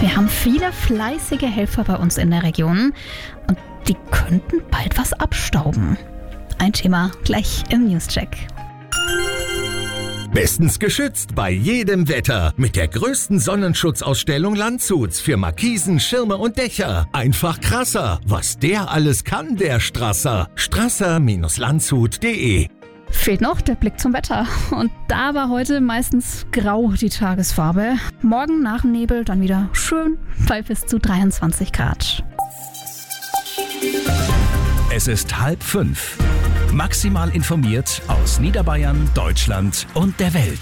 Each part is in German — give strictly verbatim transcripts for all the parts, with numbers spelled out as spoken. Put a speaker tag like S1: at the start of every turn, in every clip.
S1: Wir haben viele fleißige Helfer bei uns in der Region und die könnten bald was abstauben. Ein Thema gleich im Newscheck.
S2: Bestens geschützt bei jedem Wetter mit der größten Sonnenschutzausstellung Landshuts für Markisen, Schirme und Dächer. Einfach krasser, was der alles kann, der Strasser. strasser Landshut punkt de.
S1: Fehlt noch der Blick zum Wetter. Und da war heute meistens grau die Tagesfarbe. Morgen nach dem Nebel dann wieder schön bei bis zu dreiundzwanzig Grad.
S3: Es ist halb fünf. Maximal informiert aus Niederbayern, Deutschland und der Welt.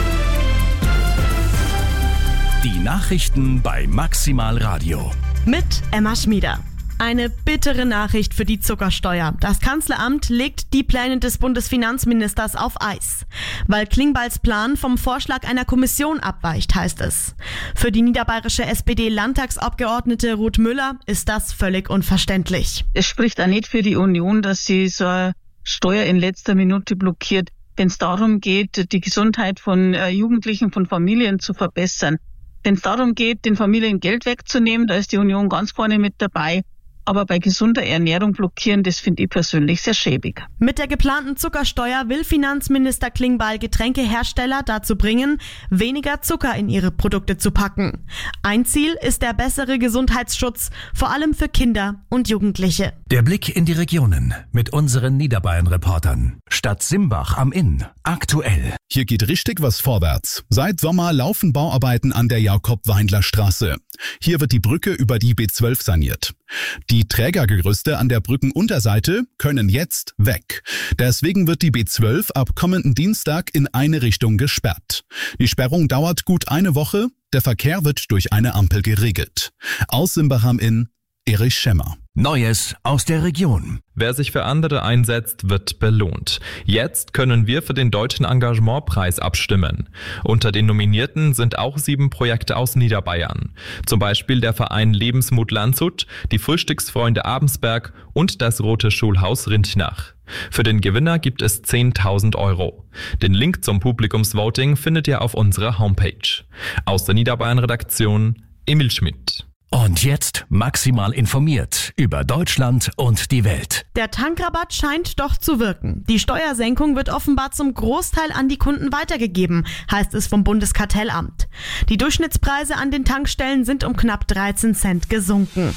S3: Die Nachrichten bei Maximal Radio.
S4: Mit Emma Schmieder. Eine bittere Nachricht für die Zuckersteuer. Das Kanzleramt legt die Pläne des Bundesfinanzministers auf Eis. Weil Klingbeils Plan vom Vorschlag einer Kommission abweicht, heißt es. Für die niederbayerische S P D-Landtagsabgeordnete Ruth Müller ist das völlig unverständlich.
S5: Es spricht auch nicht für die Union, dass sie so eine Steuer in letzter Minute blockiert, wenn es darum geht, die Gesundheit von Jugendlichen, von Familien zu verbessern. Wenn es darum geht, den Familien Geld wegzunehmen, da ist die Union ganz vorne mit dabei. Aber bei gesunder Ernährung blockieren, das finde ich persönlich sehr schäbig.
S4: Mit der geplanten Zuckersteuer will Finanzminister Klingbeil Getränkehersteller dazu bringen, weniger Zucker in ihre Produkte zu packen. Ein Ziel ist der bessere Gesundheitsschutz, vor allem für Kinder und Jugendliche.
S3: Der Blick in die Regionen mit unseren Niederbayern-Reportern. Stadt Simbach am Inn. Aktuell.
S6: Hier geht richtig was vorwärts. Seit Sommer laufen Bauarbeiten an der Jakob-Weindler-Straße. Hier wird die Brücke über die B zwölf saniert. Die Trägergerüste an der Brückenunterseite können jetzt weg. Deswegen wird die B zwölf ab kommenden Dienstag in eine Richtung gesperrt. Die Sperrung dauert gut eine Woche. Der Verkehr wird durch eine Ampel geregelt. Aus Simbach am Inn, Erich Schemmer.
S3: Neues aus der Region.
S7: Wer sich für andere einsetzt, wird belohnt. Jetzt können wir für den Deutschen Engagementpreis abstimmen. Unter den Nominierten sind auch sieben Projekte aus Niederbayern. Zum Beispiel der Verein Lebensmut Landshut, die Frühstücksfreunde Abensberg und das Rote Schulhaus Rintnach. Für den Gewinner gibt es zehntausend Euro. Den Link zum Publikumsvoting findet ihr auf unserer Homepage. Aus der Niederbayern-Redaktion Emil Schmidt.
S3: Und jetzt maximal informiert über Deutschland und die Welt.
S4: Der Tankrabatt scheint doch zu wirken. Die Steuersenkung wird offenbar zum Großteil an die Kunden weitergegeben, heißt es vom Bundeskartellamt. Die Durchschnittspreise an den Tankstellen sind um knapp dreizehn Cent gesunken.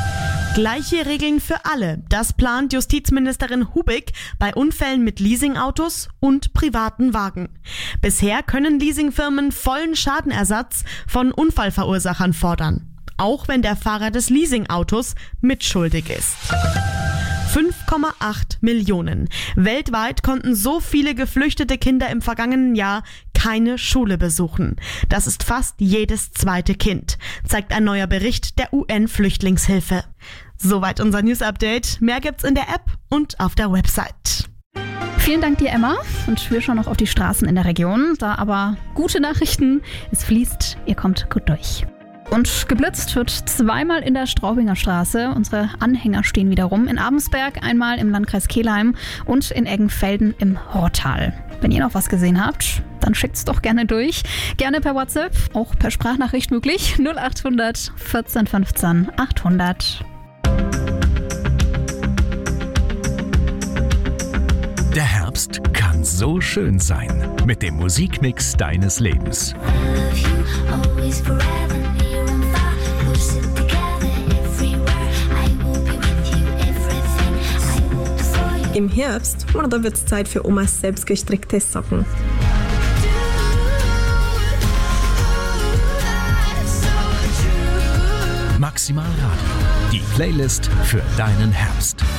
S4: Gleiche Regeln für alle. Das plant Justizministerin Hubig bei Unfällen mit Leasingautos und privaten Wagen. Bisher können Leasingfirmen vollen Schadenersatz von Unfallverursachern fordern. Auch wenn der Fahrer des Leasingautos mitschuldig ist. fünf Komma acht Millionen. Weltweit konnten so viele geflüchtete Kinder im vergangenen Jahr keine Schule besuchen. Das ist fast jedes zweite Kind, zeigt ein neuer Bericht der U N-Flüchtlingshilfe. Soweit unser News-Update. Mehr gibt's in der App und auf der Website.
S1: Vielen Dank dir, Emma. Und wir schauen noch auf die Straßen in der Region. Da aber gute Nachrichten. Es fließt, ihr kommt gut durch. Und geblitzt wird zweimal in der Straubinger Straße. Unsere Anhänger stehen wieder rum. In Abensberg, einmal im Landkreis Kelheim und in Eggenfelden im Hortal. Wenn ihr noch was gesehen habt, dann schickt's doch gerne durch. Gerne per WhatsApp, auch per Sprachnachricht möglich. null acht hundert vierzehn fünfzehn achthundert.
S3: Der Herbst kann so schön sein. Mit dem Musikmix deines Lebens.
S8: Im Herbst, da wird es Zeit für Omas selbstgestrickte Socken.
S3: Maximal Radio. Die Playlist für deinen Herbst.